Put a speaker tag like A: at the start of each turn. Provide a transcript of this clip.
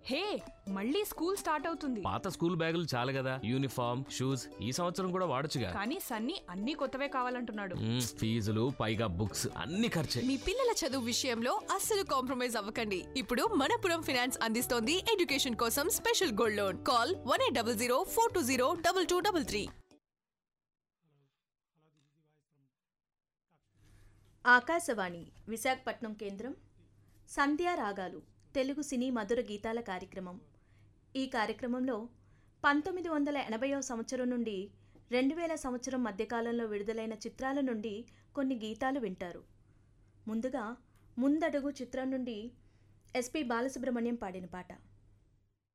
A: హే, మళ్ళీ school start అవుతుంది.
B: పాత స్కూల్ బ్యాగులు చాలు కదా, యూనిఫామ్ షూస్ ఈ సంవత్సరం కూడా వాడొచ్చుగా.
A: కానీ సన్నీ అన్ని కొత్తవే కావాలంటున్నాడు.
B: ఫీజులు పైగా బుక్స్ అన్ని ఖర్చే.
C: మీ పిల్లల చదువు విషయంలో అస్సలు కాంప్రమైజ్ అవ్వకండి. ఇప్పుడు మనపురం ఫైనాన్స్ అందిస్తోంది ఎడ్యుకేషన్ కోసం special gold loan. Call 1800 420 2233.
D: Akashvani Visakhapatnam కేంద్రం. సంధ్యా రాగాలు తెలుగు సినీ మధుర గీతాల కార్యక్రమం. ఈ కార్యక్రమంలో 1980వ సంవత్సరం నుండి 2000 సంవత్సరం మధ్యకాలంలో విడుదలైన చిత్రాల నుండి కొన్ని గీతాలు వింటారు. ముందుగా ముందడుగు చిత్రం నుండి ఎస్పి బాలసుబ్రహ్మణ్యం పాడిన పాట.